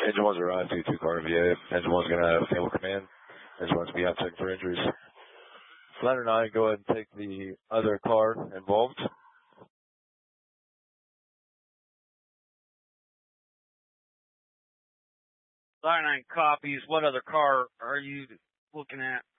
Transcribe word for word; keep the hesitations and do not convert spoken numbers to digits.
Engine one's arrived, two two car V A. Engine one's going to have table command. Engine one's be out checking for injuries. Ladder nine, go ahead and take the other car involved. Ladder nine copies. What other car are you looking at?